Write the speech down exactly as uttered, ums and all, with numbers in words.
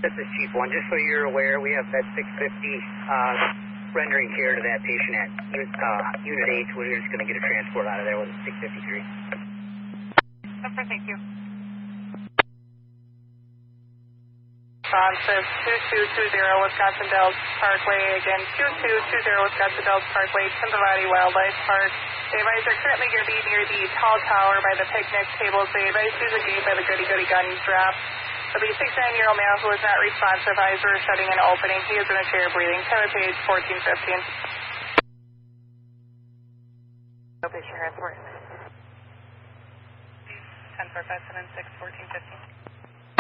This is Chief one. Just so you're aware, we have Med six fifty uh, rendering care to that patient at uh, Unit eight. We're just going to get a transport out of there with a six fifty-three. Okay, thank you. Response two two two zero Wisconsin Dells Parkway. Again, two two two zero Wisconsin Dells Parkway, Cincinnati Wildlife Park. They advise are currently going to be near the tall tower by the picnic tables. They advise use a gate by the Goody Goody Gun drop. The sixty-nine-year-old male who is not responsive, eyes are shutting and opening. He is in a chair breathing. Tower page fourteen fifteen. No patient transport. ten four five seven six fourteen fifteen.